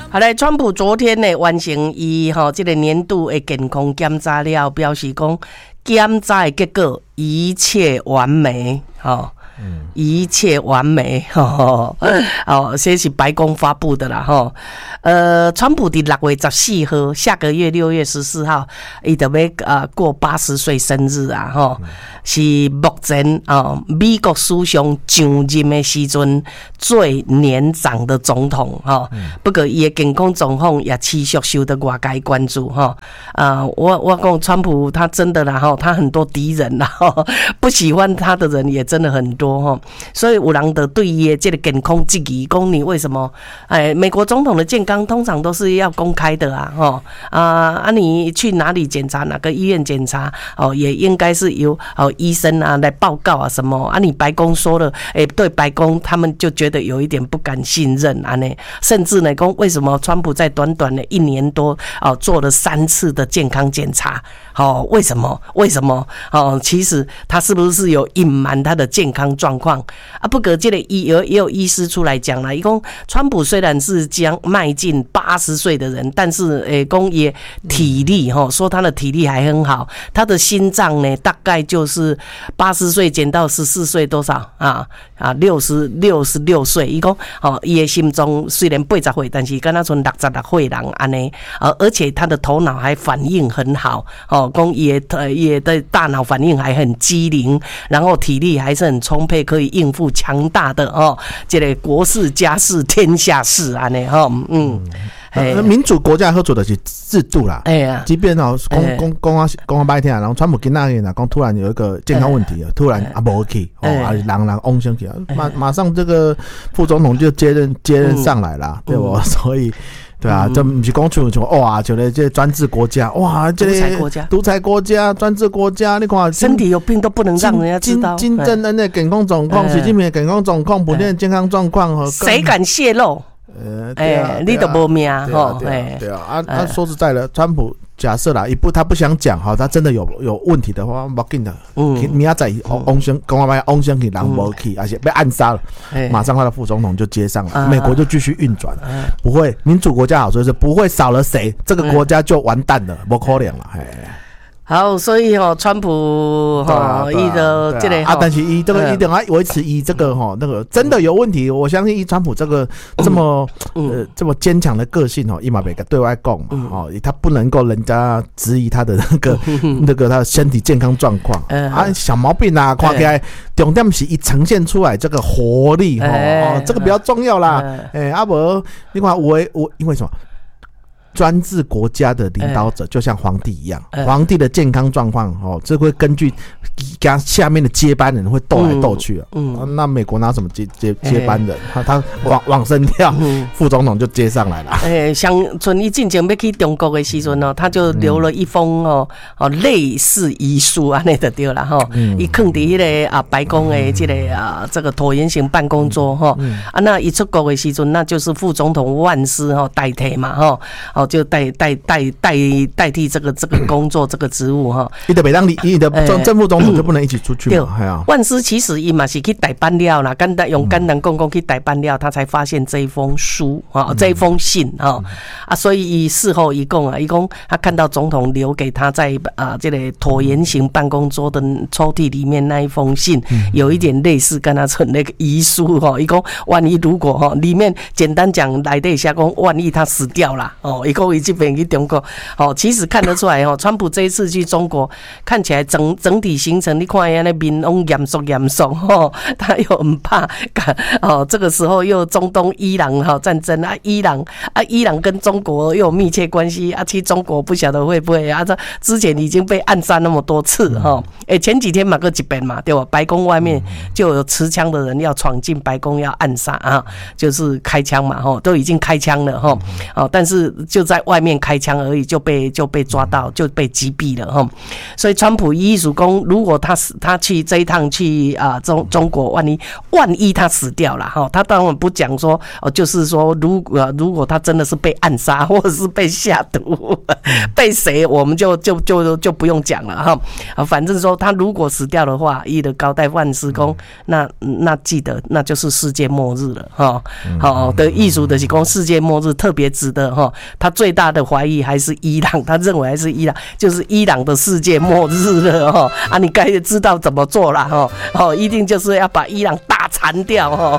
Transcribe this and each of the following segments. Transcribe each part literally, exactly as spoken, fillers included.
好嘞，川普昨天呢完成伊吼这个年度的健康检查了，表示讲检查的结果一切完美，吼。嗯、一切完美，吼哦，这是白宫发布的啦，吼。呃，川普的六月十四号，下个月六月十四号，伊就要呃过八十岁生日啊，吼，嗯、是目前哦美国史上上任的时阵最年长的总统，吼、嗯。不过伊的健康状况也持续受到外界关注，吼。啊、呃，我我讲川普他真的啦，吼，他很多敌人啦，吼，不喜欢他的人也真的很多。所以有人的对于这个健康质疑，讲你为什么？哎，美国总统的健康通常都是要公开的啊，哈啊啊！你去哪里检查，哪个医院检查，哦，也应该是由哦医生啊来报告啊什么啊？你白宫说了，哎，对白宫他们就觉得有一点不敢信任啊呢，甚至呢，讲为什么川普在短短的一年多哦做了三次的健康检查？哦，为什么？为什么？哦，其实他是不是有隐瞒他的健康状况啊？不过这个医有也有医师出来讲了，伊讲川普虽然是将迈进八十岁的人，但是诶，讲也体力哈，说他的体力还很好，他的心脏呢大概就是八十岁减到十四岁多少啊啊六十六十六岁，伊讲哦，伊的心脏虽然八十岁，但是跟他从六十六岁人安尼，而而且他的头脑还反应很好哦。讲也呃也的大脑反应还很机灵，然后体力还是很充沛，可以应付强大的哦，这个国事家事天下事安尼哈，嗯。 呃、民主国家合作的是制度啦，哎呀，即便哦，讲讲讲啊讲啊歹听，然后川普今那个啦，讲突然有一个健康问题啊，突然啊无去，哦，啊人人嗡上去，马马上这个副总统就接任接任上来啦，对不？所以。对啊，这不是讲出像哇，就咧这专制国家，哇，这独裁国家， 独裁国家，专制国家，你看身体有病都不能让人家知道。 金正恩的健康状况，习近平的健康状况，普遍的健康状况， 谁敢泄露？ 呃，对啊， 你都没命哈，对啊，啊啊，说实在的，川普假设啦，一不他不想讲哈，他真的有有问题的话，不紧的，嗯，明仔载翁先讲话白，翁先去人无去，而且被暗杀了，马上他的副总统就接上了，美国就继续运转，不会民主国家好说是不会少了谁，这个国家就完蛋了，不可能了，哎。 好，所以吼、哦，川普哈，伊的这个啊，但是伊这个一定要维持伊这个哈那个真的有问题，我相信伊川普这个这么、嗯、呃这么坚强的个性哦，伊嘛别个对外讲嘛哦，他不能够人家质疑他的那个、嗯、那个他的身体健康状况、嗯、啊小毛病啊，看起来重点是伊呈现出来这个活力哈、哦，这个比较重要啦，哎啊无你看我我因为什么？专制国家的领导者就像皇帝一样，欸、皇帝的健康状况哦，这会根据他下面的接班人会斗来斗去啊。嗯，嗯那美国拿什么接接接班人？欸、他他往往生掉，嗯、副总统就接上来了。 哎、欸，像从伊进前要去中国的时阵呢，他就留了一封哦哦类似遗书安尼就对了哈。伊放伫迄个啊白宫的这个啊这个椭圆形办公桌哈、嗯、啊，那一出国的时阵，那就是副总统万斯哈代替嘛哈哦。就代代代代代替这个这个工作这个职务哈， 你的北当你你的正副总统就不能一起出去嘛？ 对，万斯其实伊嘛是去代办了啦，简单用简单公公去代办了，他才发现这一封书啊，这一封信啊啊，所以伊事后一共啊，一共他看到总统留给他在啊这个椭圆形办公桌的抽屉里面那一封信，有一点类似跟他存那个遗书哈，一共万一如果哈里面简单讲来的下讲，万一他死掉了哦。讲伊这边去中国，哦，其实看得出来哦，川普这一次去中国，看起来整整体行程，你看那面容严肃严肃，哦，他又很怕，哦，这个时候又中东伊朗哈战争啊，伊朗啊，伊朗跟中国又有密切关系啊，去中国不晓得会不会啊，这之前已经被暗杀那么多次哈，哎、欸，前几天嘛个一遍嘛，对吧？白宫外面就有持枪的人要闯进白宫要暗杀啊，就是开枪嘛，哈，都已经开枪了哈，哦，但是就。 在外面开枪而已，就被就被抓到，就被击毙了哈。所以川普意思讲，如果他死，他去这一趟去啊、呃、中中国，万一万一他死掉了哈，他当然不讲说哦，就是说如果如果他真的是被暗杀或者是被下毒，被谁我们就就就就不用讲了哈。啊，反正说他如果死掉的话，伊的交代万事公，那那记得那就是世界末日了哈。好、哦、的意思就是讲世界末日特别值得哈。他最大的怀疑还是伊朗，他认为还是伊朗，就是伊朗的世界末日了哈。啊，你该知道怎么做啦哈。哦，一定就是要把伊朗大铲掉哈。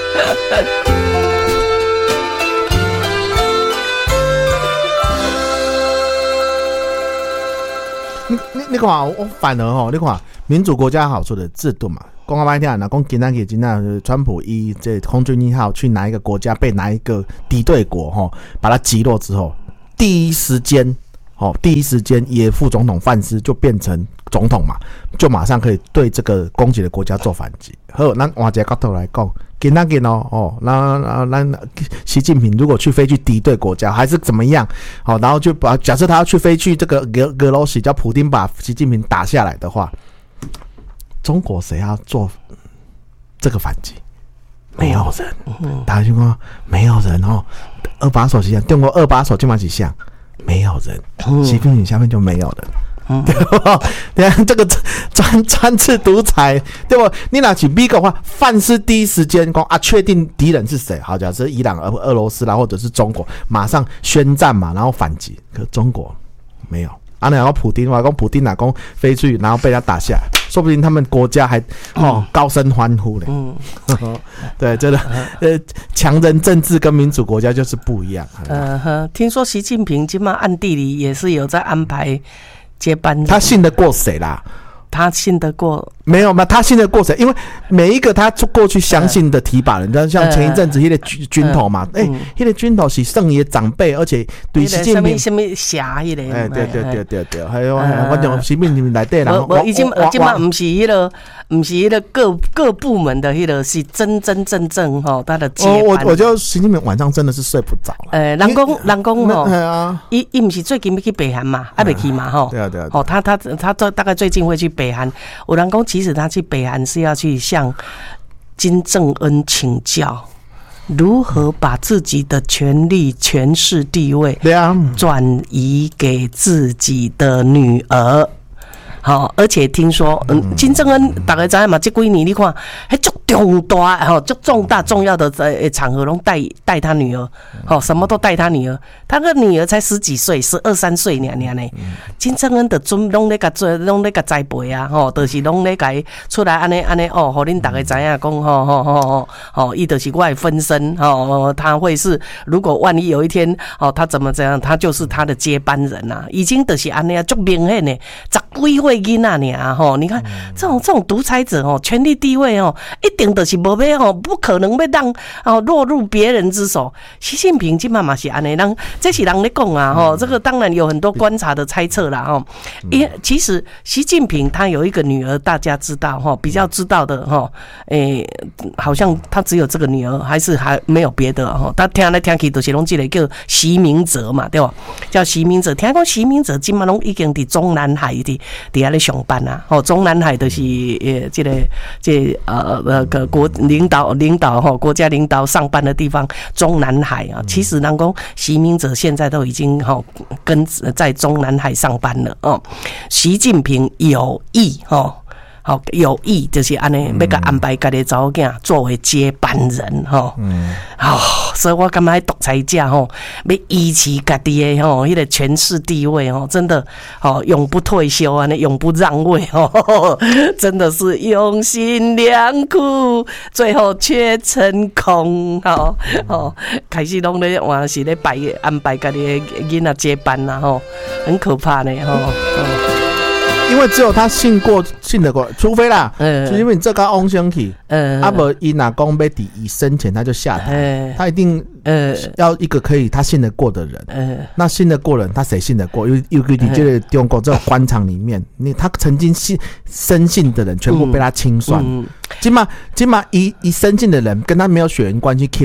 你你你看，我反而吼，你看民主国家好处的制度嘛。讲到白天，那讲今天给今天川普一这空军一号去哪一个国家被哪一个敌对国吼把它击落之后，第一时间哦，第一时间也副总统范斯就变成总统嘛，就马上可以对这个攻击的国家做反击。好，咱换一个角度来讲。今天给哦哦，那那那习近平如果去飞去敌对国家，还是怎么样？好，然后就把假设他要去飞去这个俄俄罗斯，叫普丁把习近平打下来的话，中国谁要做这个反击？没有人，大家就说没有人哦。二把手是像中国二把手就嘛几项，没有人。习近平下面就没有人。对吧？对啊，这个专专制独裁，对吧？你拿起美国的话，范斯第一时间讲啊，确定敌人是谁？好，假设伊朗、俄罗斯啦，或者是中国，马上宣战嘛，然后反击。可中国没有。啊，然后普丁话讲，普丁哪公飞出去，然后被他打下来，说不定他们国家还哦高声欢呼嘞。嗯，对，真的，呃，强人政治跟民主国家就是不一样。 呃呵，听说习近平今晚暗地里也是有在安排。接班人， 他信得过谁啦？ 他信得过没有嘛？他信得过谁？因为每一个他过去相信的提拔人，呃、像前一阵子那个军军头嘛，哎、呃，那、欸、个军头是圣爷长辈，而且对习近平什么侠那个， 哎，对对对对对，还有反正习近平来对啦。 我已经今嘛不是那个，不是那个各各部门的那个，是真真正正哈他的接班。 我我就习近平晚上真的是睡不着了。 呃，人讲人讲吼， 啊， 伊伊不是最近要去北韩嘛，还没去嘛吼。 对啊对啊。 哦，他他他大概最近会去北韩。我人讲，其实他去北韩是要去向金正恩请教，如何把自己的权力、权势、地位转移给自己的女儿。好，而且听说，嗯，金正恩大家知道嘛？这几年你看，还足重大，哈，足重大重要的呃场合，拢带带他女儿，好，什么都带他女儿。他个女儿才十几岁，十二三岁呢呢呢。金正恩的准拢咧甲做，拢咧甲栽培啊，吼，就是拢咧甲出来安尼安尼哦，互恁大家知影讲，吼吼吼吼，吼，伊就是我的分身，吼，他会是如果万一有一天，哦，他怎么怎样，他就是他的接班人呐、啊，已经就是安尼啊，足明显的，十几岁。囡仔尔吼，你看这种这种独裁者哦，权力地位哦，一定就是无要哦，不可能要让哦落入别人之手。习近平今嘛嘛是安尼，人这是人咧讲啊吼，这个当然有很多观察的猜测啦吼。因其实习近平他有一个女儿，大家知道哈，比较知道的哈，诶，好像他只有这个女儿，还是还没有别的哈。他听来听去都是拢这个叫习明哲嘛，对吧？叫习明哲，听讲习明哲今嘛拢已经伫中南海的。底下咧上班啊，吼，中南海就是呃，这个这呃呃个国领导领导吼，国家领导上班的地方，中南海啊。其实人讲习明哲现在都已经吼跟在中南海上班了哦。习近平有意吼。好有意就是安尼，要甲安排家己查某囝作为接班人吼。嗯，好、哦，所以我感觉独裁者吼，要维持家己的吼，迄个权势地位吼，真的吼永不退休啊，永不让位吼，真的是用心良苦，最后却成空吼。哦，开始拢咧换是咧摆安排家己的囡仔接班啦吼，很可怕呢吼。哦因为只有他信过信得过，除非啦，嗯，因为你这个翁先去，嗯，啊不，伊拿公被抵一生前他就下台，嗯、他一定呃要一个可以他信得过的人，嗯，那信得过人，他谁信得过？因为因为你这个中国这个官场里面，你他曾经信深信的人全部被他清算，嗯，起码起码一一深信的人跟他没有血缘关系起来。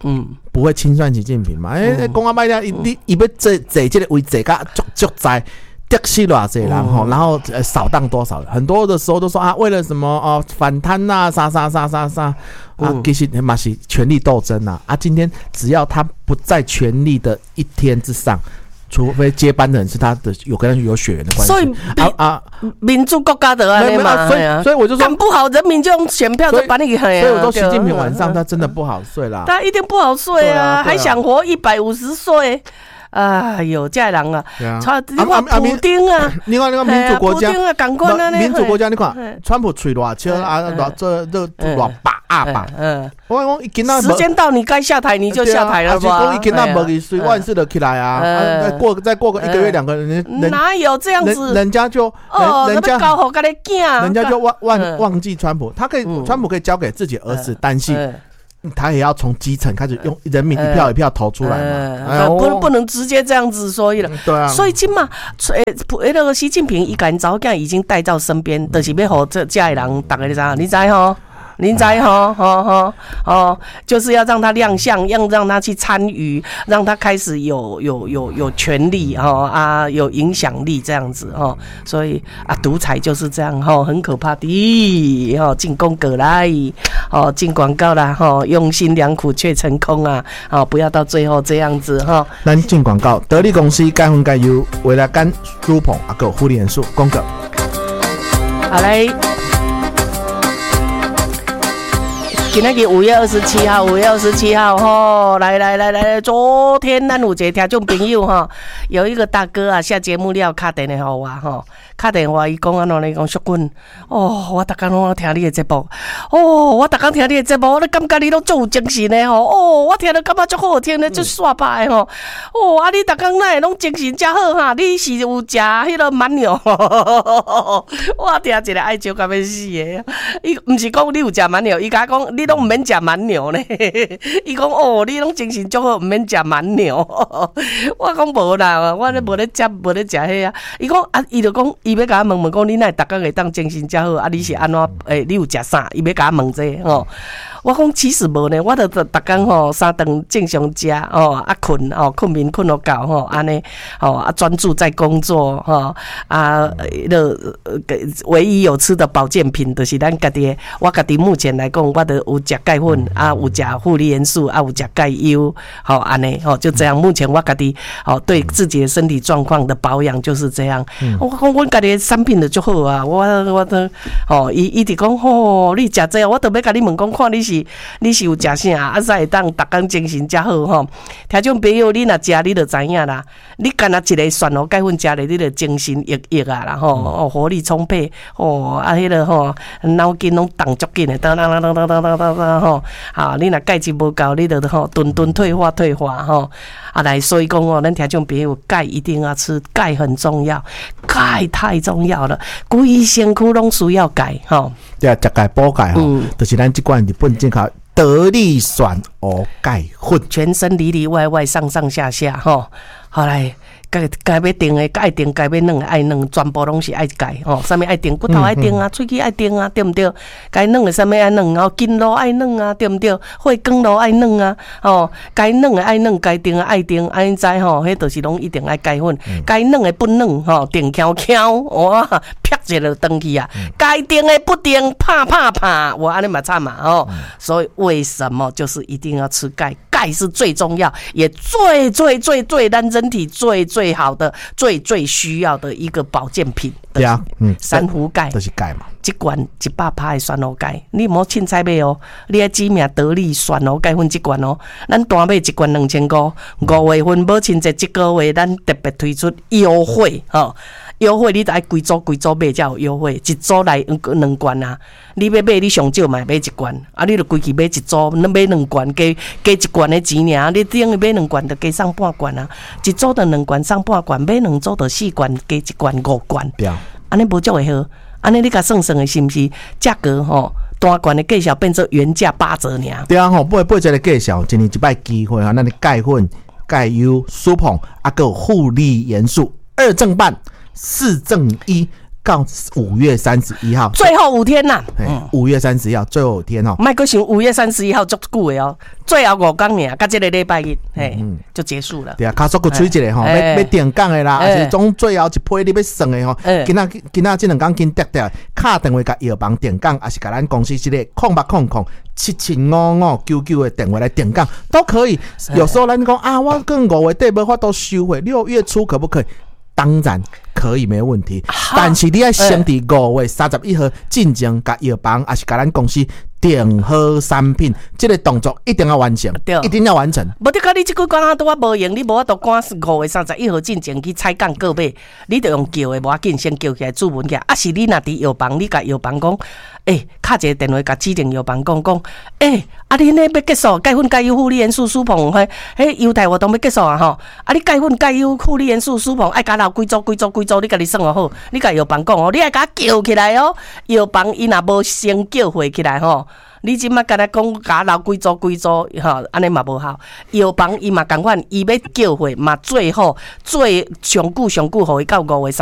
嗯，不会清算习近平嘛？哎、欸，讲啊歹听，伊你伊要坐坐这个位坐甲足足在。得死偌济人吼，然后呃扫荡多少人？很多的时候都说啊，为了什么哦反贪呐，啥啥啥啥啥啊，其实嘛是权力斗争呐啊。今天只要他不在权力的一天之上，除非接班的人是他的有跟有血缘的关系，所以啊啊，民主国家的啊嘛， 所以所以我就说干不好，人民就用选票就把你给黑啊。 所以我说习近平晚上他真的不好睡啦， 他一定不好睡啊，还想活一百五十岁。哎呦，这人啊，你看普丁啊， 你看那个民主国家， 普丁啊，赶快啊， 民主国家，你看川普吹偌笑啊，偌这这偌拔啊拔，嗯，我讲伊今仔时间到，你该下台你就下台了吧？ 讲伊今仔无伊随万事的起来啊，再过再过个一个月两个人， 哪有这样子？ 人家就哦，人家搞好个咧囝， 人家就忘忘忘记川普，他可以川普可以交给自己儿子担心。他也要从基层开始用人民一票一票投出来嘛， 呃哎、不不能直接这样子说了。 对啊， 所以今嘛，诶，那个习近平一干早干已经带到身边，就是要和这家人大家你知道，你知吼？您知哈，哈哈哦，就是要让他亮相，要让他去参与，让他开始有有有有权利哈啊，有影响力这样子哈。所以啊，独裁就是这样哈，很可怕的哈，进攻过来哦，进广告啦哈，用心良苦却成空啊，哦，不要到最后这样子哈。 咱进广告，得力公司该分该优，为了干舒捧啊个护理元素广告。 好嘞。今天是五月二十七号，五月二十七号吼，来来来来，昨天咱有一个听众朋友吼，有一个大哥啊下节目了，打电话给我吼，打电话伊讲安怎呢？讲淑君，哦，我逐工拢听你的节目，哦，我逐工听你的节目，我咧感觉你拢足有精神的吼，哦，我听了感觉足好听的，足煞白的吼，哦，啊你逐工哪会拢精神遮好哈？你是有食迄个蛮牛？我听一个爱笑到要死的，伊毋是讲你有食蛮牛，伊甲我讲。你拢毋免食蛮牛呢？伊讲哦，你拢精神足好，毋免食蛮牛。我讲无啦，我咧无咧食，无咧食迄啊。伊讲啊，伊就讲，伊要甲我问问讲，你哪逐工会当精神遮好？啊，你是安怎？诶、欸，你有食啥？伊要甲我问这吼。我讲其实无呢，我著逐工吼三顿正常食哦，啊困哦，困眠困到够吼，安尼哦啊专注在工作吼啊，了唯一有吃的保健品就是咱家己，我家己目前来讲，我著有食钙粉啊，有食护理元素啊，有食钙优，吼安尼吼就这样。目前我家己哦对自己的身体状况的保养就是这样。嗯、我讲我家己的产品就足好啊，我我都哦伊伊直讲吼，你食这，我著要甲你问讲，看你是。你是有食啥？啊，才会当逐工精神遮好吼。听种朋友，你若食，你就知影啦。你干那一个蒜头钙粉食咧，你就精神奕奕啊啦吼，哦，活力充沛哦，啊，迄个吼脑筋拢动足紧的，当当当当当当当当吼。好，你若钙质无够，你就吼顿顿退化退化吼。啊，来，所以讲哦，咱听种朋友，钙一定要吃，钙很重要，钙太重要了，规身躯拢需要钙吼。 对啊，食钙补钙吼，嗯、就是咱这款日本健康得力选鹅钙粉， 全身里里外外上上下下吼。好来。该该要定的，该定该要弄的爱弄，全部拢是爱钙吼。啥物爱定，骨头爱定啊，喙齿爱定啊，对毋对？该弄的啥物爱弄啊，筋络爱弄啊，对毋对？血管络爱弄啊，吼，该弄的爱弄，该定的爱定，安尼知吼，迄就是拢一定爱钙粉。该弄的不弄吼，定翘翘，哇，啪一下就登去啊。该定的不定，啪啪啪，我安尼嘛惨嘛吼。所以为什么就是一定要吃钙？钙是最重要，也最最最最咱人体最最。最好的、最最需要的一个保健品， 对啊，嗯， 珊瑚钙都是钙嘛。 一罐一百趴的酸蚵钙，你莫凊彩买哦，你要指名得力酸蚵钙粉一罐哦，咱单买一罐两千五，五月份无亲节这个月，咱特别推出优惠吼。优惠你得爱规组规组买才有优惠，一组来两罐啊！你要买你上少嘛买一罐，啊，你就规矩买一组，你买两罐加加一罐的钱尔，你等于买两罐就加送半罐啊！一组就两罐送半罐，买两组就四罐加一罐五罐， 对啊， 安尼无足会好，安尼你甲算算的是毋是价格吼？单罐的计小变做原价八折尔。 对啊，吼，八八折的计小，一年一摆机会啊！咱的钙粉、钙优、舒捧，啊，个护理元素二正半。四正一到五月三十一号， 最后五天呐。 嗯，五月三十一号最后五天哦。 莫阁想五月三十一号足久的哦，最后五天尔，甲这个礼拜日，嘿，就结束了。 对啊，卡索个吹一个吼，要要定岗的啦，还是总最后一批你要算的吼。今仔今仔这两天紧得得，打电话甲药房定岗，还是甲咱公司这个空八空空七七五五九九的电话来定岗都可以。有时候咱讲啊，我跟五月底无法度收回，六月初可不可以？当然可以，没问题。但是你要先伫五月三十一号进前，甲药房还是甲咱公司订好产品，这个动作一定要完成，一定要完成。 无得甲你即句讲啊，拄啊无用，你无法度赶五月三十一号进前去采购购买，你得用叫的，无要紧，先叫起来注文起来。啊，是你若伫药房，你甲药房讲，诶、欸，敲一个电话甲指定药房讲讲，诶、欸，啊，你呢要结束钙粉钙优护理元素舒碰，迄迄优待活动要结束啊吼，啊，你钙粉钙优护理元素舒碰爱甲留几组几组几组，你家己算好，你甲药房讲哦，你爱甲叫起来哦，药房伊若无先叫回起来吼。你即马甲咱讲甲留几组几组吼，安尼嘛无效。药房伊嘛共款，伊要叫回嘛最好最上久上久，互伊到五月。